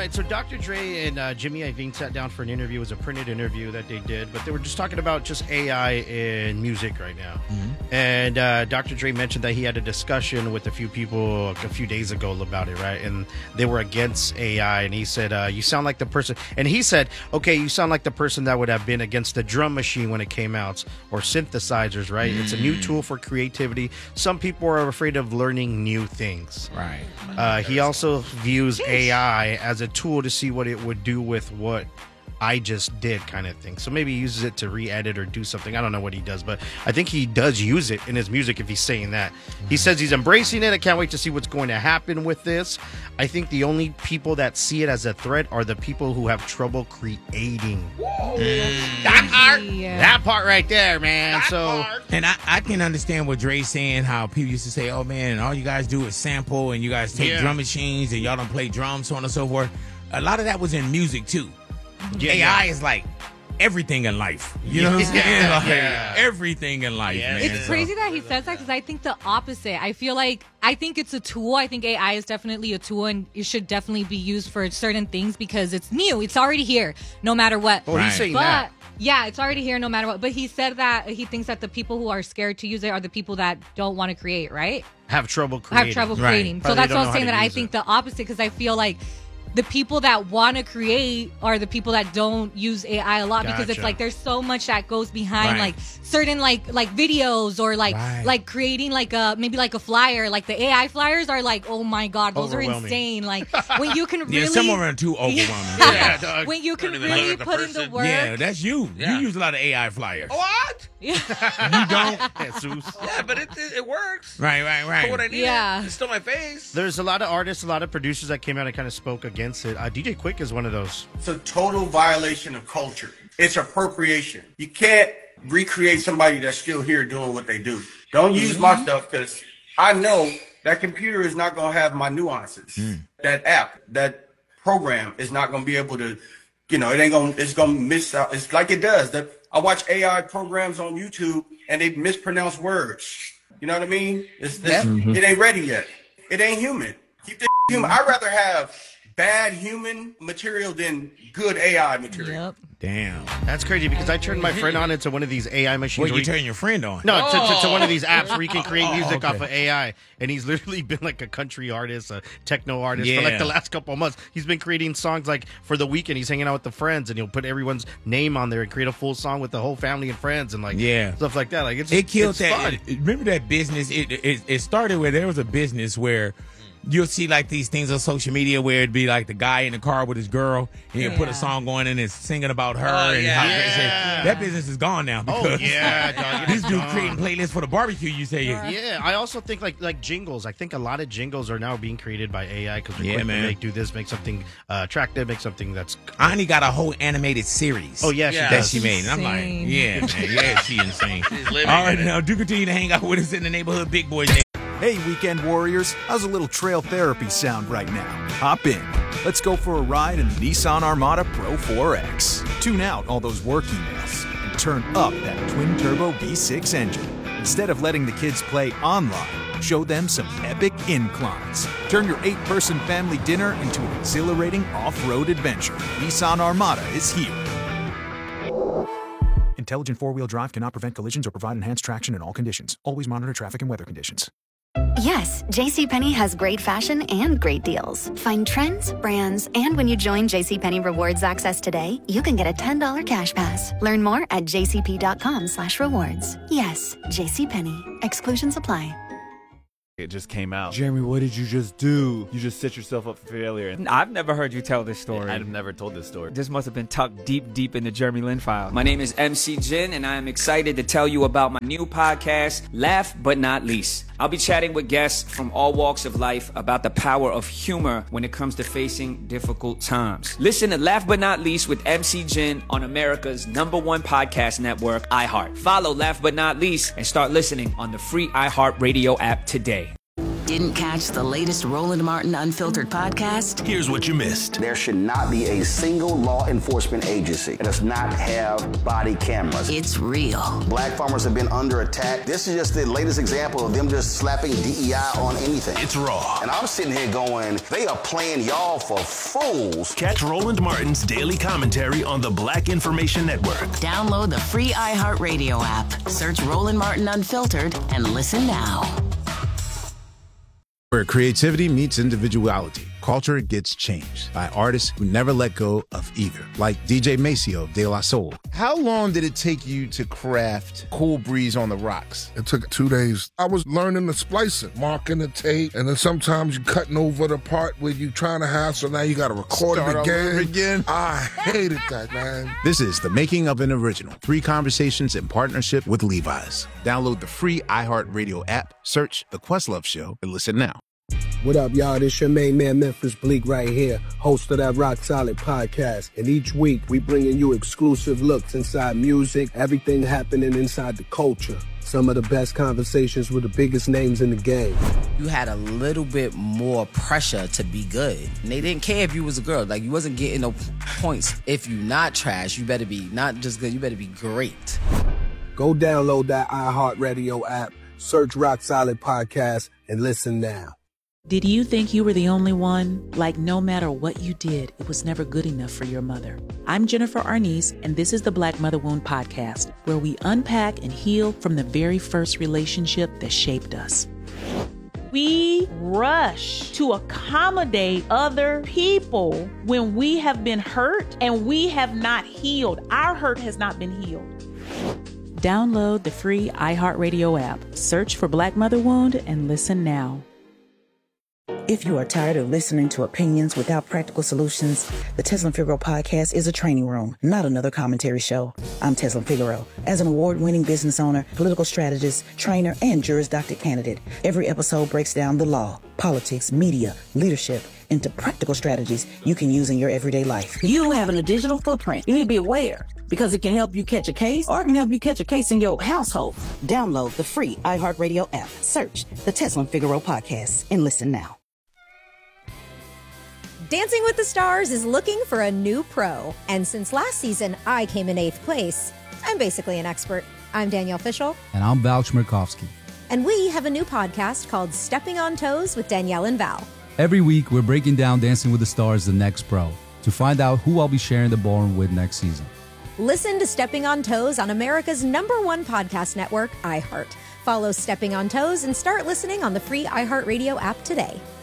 right, so Dr. Dre and Jimmy Iovine sat down for an interview. It was a printed interview that they did, but they were just talking about just AI in music right now. Mm-hmm. And Dr. Dre mentioned that he had a discussion with a few people a few days ago about it, right? And they were against AI, and he said, you sound like the person, and he said, okay, you sound like the person that would have been against the drum machine when it came out, or synthesizers, right? It's a new tool for creativity. Some people are afraid of learning new things. Right. He also views AI as a tool to see what it would do with what I just did, kind of thing. So maybe he uses it to re-edit or do something. I don't know what he does, but I think he does use it in his music if he's saying that. He says he's embracing it. I can't wait to see what's going to happen with this. I think the only people that see it as a threat are the people who have trouble creating. That part right there, man. And I can understand what Dre's saying, how people used to say, oh, man, all you guys do is sample and you guys take drum machines and y'all don't play drums, so on and so forth. A lot of that was in music, too. AI is like everything in life. You know what I'm saying? Like everything in life, man. It's crazy that he says that because I think the opposite. I think it's a tool. I think AI is definitely a tool and it should definitely be used for certain things because it's new. It's already here, no matter what. Well, he's saying that. Yeah, it's already here no matter what. But he said that he thinks that the people who are scared to use it are the people that don't want to create, right? Have trouble creating. Right. So that's what I'm saying, that I think the opposite, because I feel like the people that want to create are the people that don't use AI a lot because it's like there's so much that goes behind like certain like videos or like creating like maybe like a flyer. Like the AI flyers are like, oh my God, those are insane. Like when you can really some of them are too overwhelming. Dog. When you can really put in the work. Yeah, that's you. You use a lot of AI flyers. What? You don't, Jesus. Yeah, but it works. Right. For what I need, it's still my face. There's a lot of artists, a lot of producers that came out and kind of spoke against it. DJ Quick is one of those. It's a total violation of culture. It's appropriation. You can't recreate somebody that's still here doing what they do. Don't use my stuff because I know that computer is not going to have my nuances. That app, that program is not going to be able to, it's going to miss out. It's like it does. I watch AI programs on YouTube and they mispronounce words. You know what I mean? It ain't ready yet. It ain't human. Keep the human. I'd rather have bad human material than good AI material. Yep. Damn. That's crazy because I turned my friend on into one of these AI machines. Wait, you turn your friend on? No, to one of these apps where you can create music off of AI. And he's literally been like a country artist, a techno artist for like the last couple of months. He's been creating songs like for the weekend. He's hanging out with the friends and he'll put everyone's name on there and create a full song with the whole family and friends and like stuff like that. Like it killed that. Remember that business? It started where there was a business where you'll see like these things on social media where it'd be like the guy in the car with his girl and he'll put a song on and it's singing about her how great that business is gone now because this dude creating playlists for the barbecue, you say. Yeah, I also think like jingles. I think a lot of jingles are now being created by AI because we're quick to do this, make something attractive, make something that's Ani got a whole animated series. Oh yeah, that she made. And I'm like, she insane. All right, now do continue to hang out with us in the neighborhood, Big Boy. Hey, Weekend Warriors, how's a little trail therapy sound right now? Hop in. Let's go for a ride in the Nissan Armada Pro 4X. Tune out all those work emails and turn up that twin-turbo V6 engine. Instead of letting the kids play online, show them some epic inclines. Turn your 8-person family dinner into an exhilarating off-road adventure. Nissan Armada is here. Intelligent four-wheel drive cannot prevent collisions or provide enhanced traction in all conditions. Always monitor traffic and weather conditions. Yes, JCPenney has great fashion and great deals. Find trends, brands, and when you join JCPenney Rewards Access today, you can get a $10 cash pass. Learn more at jcp.com/rewards. Yes, JCPenney. Exclusions apply. It just came out. Jeremy, what did you just do? You just set yourself up for failure. I've never heard you tell this story. I've never told this story. This must have been tucked deep in the Jeremy Lin file. My name is MC Jin, and I am excited to tell you about my new podcast, Laugh But Not Least. I'll be chatting with guests from all walks of life about the power of humor when it comes to facing difficult times. Listen to Laugh But Not Least with MC Jin on America's #1 podcast network, iHeart. Follow Laugh But Not Least and start listening on the free iHeartRadio app today. Didn't catch the latest Roland Martin Unfiltered podcast? Here's what you missed. There should not be a single law enforcement agency that does not have body cameras. It's real. Black farmers have been under attack. This is just the latest example of them just slapping DEI on anything. It's raw. And I'm sitting here going, they are playing y'all for fools. Catch Roland Martin's daily commentary on the Black Information Network. Download the free iHeartRadio app. Search Roland Martin Unfiltered and listen now. Where creativity meets individuality, culture gets changed by artists who never let go of either, like DJ Maceo of De La Soul. How long did it take you to craft Cool Breeze on the Rocks? It took 2 days. I was learning the splicing, marking the tape, and then sometimes you're cutting over the part where you're trying to have, so now you got to record it again. I hated that, man. This is the Making of an Original. 3 conversations in partnership with Levi's. Download the free iHeartRadio app, search The Questlove Show, and listen now. What up, y'all? This your main man, Memphis Bleak, right here, host of that Rock Solid podcast. And each week, we bringing you exclusive looks inside music, everything happening inside the culture. Some of the best conversations with the biggest names in the game. You had a little bit more pressure to be good. And they didn't care if you was a girl. Like, you wasn't getting no points. If you not trash, you better be not just good, you better be great. Go download that iHeartRadio app, search Rock Solid Podcast, and listen now. Did you think you were the only one? Like, no matter what you did, it was never good enough for your mother. I'm Jennifer Arnice, and this is the Black Mother Wound Podcast, where we unpack and heal from the very first relationship that shaped us. We rush to accommodate other people when we have been hurt and we have not healed. Our hurt has not been healed. Download the free iHeartRadio app. Search for Black Mother Wound and listen now. If you are tired of listening to opinions without practical solutions, the Teslin Figaro podcast is a training room, not another commentary show. I'm Teslin Figaro. As an award-winning business owner, political strategist, trainer, and Juris Doctor candidate, every episode breaks down the law, politics, media, leadership, into practical strategies you can use in your everyday life. You having a digital footprint, you need to be aware, because it can help you catch a case or it can help you catch a case in your household. Download the free iHeartRadio app. Search the Teslin Figaro podcast and listen now. Dancing with the Stars is looking for a new pro. And since last season, I came in 8th place. I'm basically an expert. I'm Danielle Fishel. And I'm Val Chmerkovsky. And we have a new podcast called Stepping on Toes with Danielle and Val. Every week, we're breaking down Dancing with the Stars, the next pro, to find out who I'll be sharing the ballroom with next season. Listen to Stepping on Toes on America's #1 podcast network, iHeart. Follow Stepping on Toes and start listening on the free iHeartRadio app today.